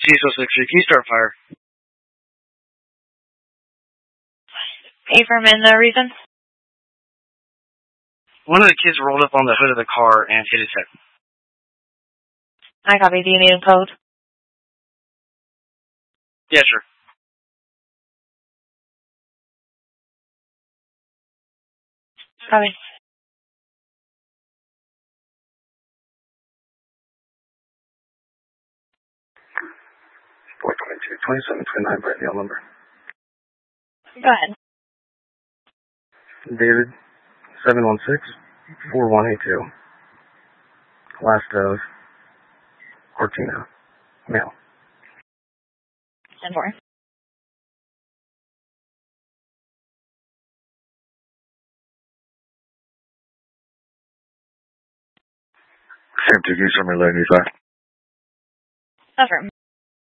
G06, can you start fire? Affirm, and the reason? One of the kids rolled up on the hood of the car and hit his head. I copy. Do you need a code? Yeah, sure. Copy. $422-2729 Brightdale number. Go ahead. David, 716-4182. Last of Cortina. Male. 10-4. Sam 2, can you start my 95? Affirm.